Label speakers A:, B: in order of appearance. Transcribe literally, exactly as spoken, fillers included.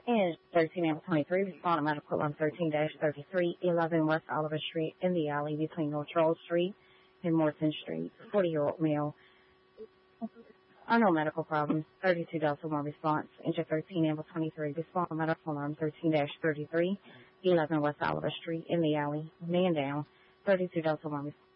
A: And thirteen Ample twenty-three, respond to medical alarm thirteen dash thirty-three, eleven West Oliver Street in the alley between North Charles Street and Morton Street. forty-year-old male. Unknown medical problems. thirty-two Delta one response. Engine thirteen Ample twenty-three, respond to medical alarm thirteen dash thirty-three, eleven West Oliver Street in the alley. Man down. thirty-two Delta one response.